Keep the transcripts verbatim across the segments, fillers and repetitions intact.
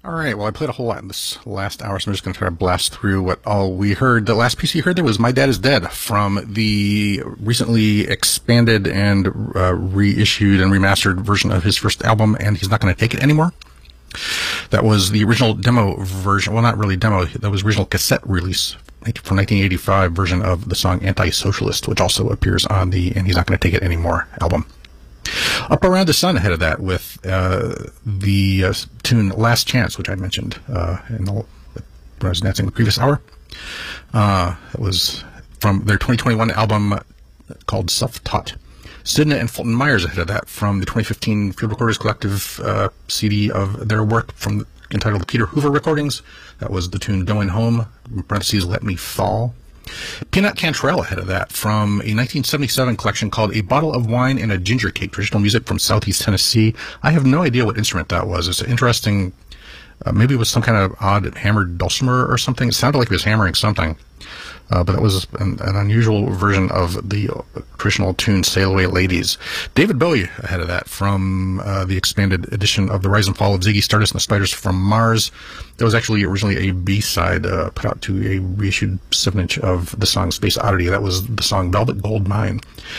All right, well, I played a whole lot in this last hour, so I'm just going to try to blast through what all we heard. The last piece you heard there was My Dad Is Dead from the recently expanded and uh, reissued and remastered version of his first album, And He's Not Gonna Take It Anymore. That was the original demo version, well, not really demo, that was original cassette release from nineteen eighty-five version of the song Anti-Socialist, which also appears on the And He's Not Gonna Take It Anymore album. Up Around the Sun ahead of that with uh, the uh, tune Last Chance, which I mentioned uh, in the, when I was announcing the previous hour. Uh, it was from their twenty twenty-one album called Self-Taught. Sidna and Fulton Myers ahead of that from the twenty fifteen Field Recorders Collective uh, C D of their work from entitled Peter Hoover Recordings. That was the tune Going Home, in parentheses, Let Me Fall. Peanut Cantrell ahead of that from a nineteen seventy-seven collection called A Bottle of Wine and a Ginger Cake, traditional music from Southeast Tennessee. I have no idea what instrument that was. It's an interesting, uh, maybe it was some kind of odd hammered dulcimer or something. It sounded like he was hammering something. Uh, but it was an, an unusual version of the traditional tune Sail Away Ladies. David Bowie ahead of that from uh, the expanded edition of The Rise and Fall of Ziggy Stardust and the Spiders from Mars. That was actually originally a B-side uh, put out to a reissued seven inch of the song Space Oddity. That was the song Velvet Gold Mine.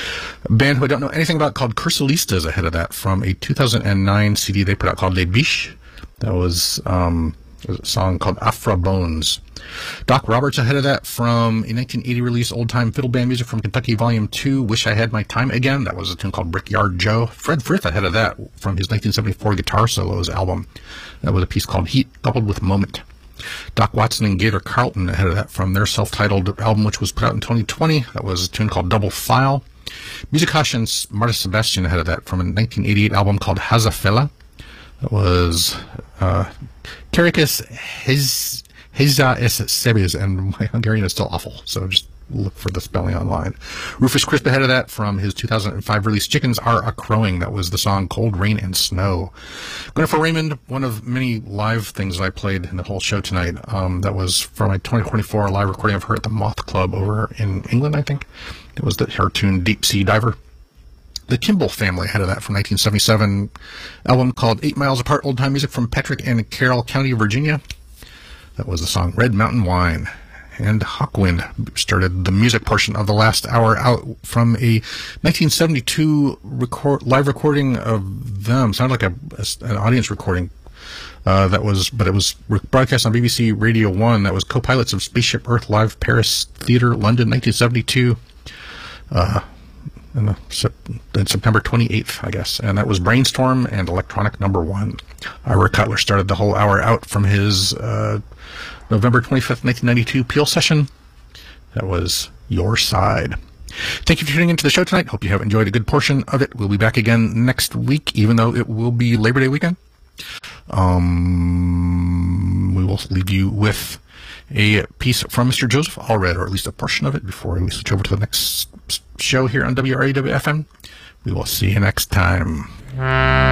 A band who I don't know anything about called Cursulistas ahead of that from a two thousand nine C D they put out called Les Biches. That was um, a song called Afra Bones. Doc Roberts ahead of that from a nineteen eighty release Old Time Fiddle Band Music from Kentucky Volume two, Wish I Had My Time Again. That was a tune called Brickyard Joe. Fred Frith ahead of that from his nineteen seventy-four Guitar Solos album. That was a piece called Heat coupled with Moment. Doc Watson and Gator Carlton ahead of that from their self-titled album, which was put out in twenty twenty. That was a tune called Double File. Music Hush and Marta Sebastian ahead of that from a nineteen eighty-eight album called Hazafela. That was uh, Karikas Hez... Heza es Sebes, and my Hungarian is still awful, so just look for the spelling online. Rufus Crisp ahead of that from his two thousand five release Chickens Are A-Crowing. That was the song Cold Rain and Snow. Jennifer Raymond, one of many live things I played in the whole show tonight. Um, that was from my twenty twenty-four live recording of her at the Moth Club over in England, I think. It was the, her tune Deep Sea Diver. The Kimball Family ahead of that from nineteen seventy-seven album called Eight Miles Apart, Old Time Music from Patrick and Carroll County, Virginia. That was the song Red Mountain Wine. And Hawkwind started the music portion of the last hour out from a nineteen seventy-two record, live recording of them. Sounded like a, a, an audience recording. Uh, that was, but it was broadcast on B B C Radio one. That was Co-Pilots of Spaceship Earth Live, Paris Theatre, London, nineteen seventy-two. Uh, in the, September twenty-eighth, I guess. And that was Brainstorm and Electronic Number One. Ira Cutler started the whole hour out from his uh, November twenty-fifth, nineteen ninety-two Peel session. That was Your Side. Thank you for tuning into the show tonight. Hope you have enjoyed a good portion of it. We'll be back again next week, even though it will be Labor Day weekend. Um, we will leave you with a piece from Mister Joseph Allred, or at least a portion of it, before we switch over to the next show here on W R A W F M. We will see you next time.